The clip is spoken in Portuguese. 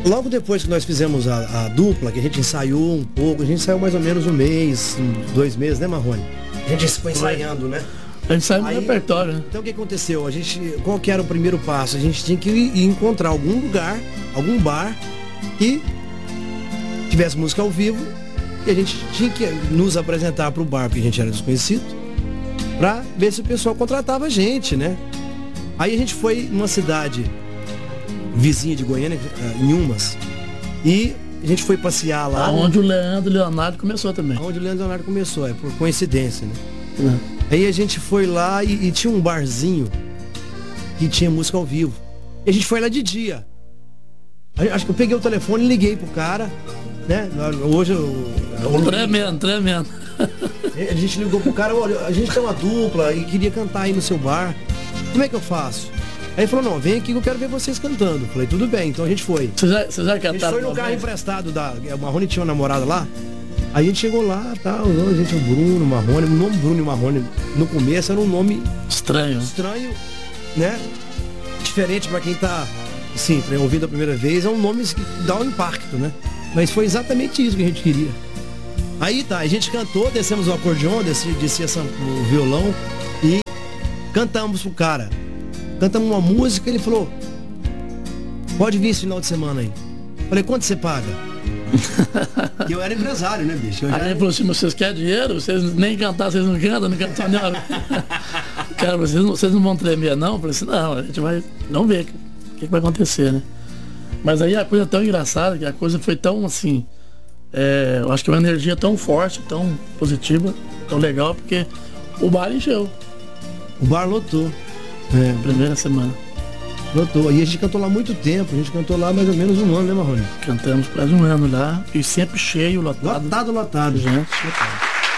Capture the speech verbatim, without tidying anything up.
Logo depois que nós fizemos a, a dupla, que a gente ensaiou um pouco, a gente ensaiou mais ou menos um mês, dois meses, né, Marrone? A gente foi ensaiando, né? A gente saiu no repertório, né? Então o que aconteceu? A gente, qual que era o primeiro passo? A gente tinha que ir encontrar algum lugar, algum bar que tivesse música ao vivo e a gente tinha que nos apresentar para o bar, porque a gente era desconhecido, para ver se o pessoal contratava a gente, né? Aí a gente foi numa cidade vizinha de Goiânia, em Umas, e a gente foi passear lá. Onde né? o Leandro Leonardo começou também. Onde o Leandro Leonardo começou, é por coincidência, né? Uhum. Aí a gente foi lá e, e tinha um barzinho que tinha música ao vivo. E a gente foi lá de dia. Acho que eu peguei o telefone e liguei pro cara, né? Hoje eu... eu tremendo, tremendo. A gente ligou pro cara, olha, a gente tem uma dupla e queria cantar aí no seu bar. Como é que eu faço? Aí ele falou, não, vem aqui que eu quero ver vocês cantando. Falei, tudo bem, então a gente foi. Você já, você já a gente foi no carro vez? emprestado da... O Marrone tinha uma namorada lá. Aí a gente chegou lá, tal, tá, a gente, o Bruno Marrone, o nome Bruno e Marrone no começo era um nome estranho. Estranho, né? Diferente pra quem tá, assim, ouvindo a primeira vez, é um nome que dá um impacto, né? Mas foi exatamente isso que a gente queria. Aí tá, a gente cantou, descemos o acordeon, desci, desci essa, o violão e cantamos pro cara. Cantamos uma música, ele falou, pode vir esse final de semana aí. Falei, quanto você paga? E eu era empresário, né, bicho? Eu Aí já... ele falou assim, vocês querem dinheiro? Vocês nem cantar, vocês não cantam, não cantam nada. Cara, vocês não, vocês não vão tremer, não? Eu falei assim, não, a gente vai, vamos ver o que, que vai acontecer, né? Mas aí a coisa é tão engraçada, que a coisa foi tão assim, é, eu acho que uma energia tão forte, tão positiva, tão legal, porque o bar encheu. O bar lotou. É. Primeira semana. Lotou. E a gente cantou lá muito tempo, a gente cantou lá mais ou menos um ano, né, Marrone? Cantamos quase um ano lá, e sempre cheio, lotado. Lotado, lotado. Gente, lotado.